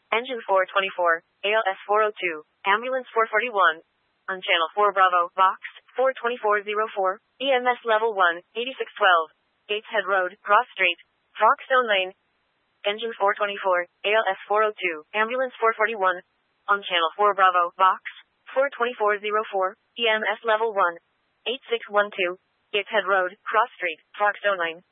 Engine 424, ALS 402, Ambulance 441. On Channel 4 Bravo, Box 42404, EMS Level 1, 8612. Gateshead Road, Cross Street, Foxstone Lane. Engine 424, ALS 402, Ambulance 441. On Channel 4 Bravo, Box 42404, EMS Level 1, 8612. Gateshead Road, Cross Street, Foxstone Lane.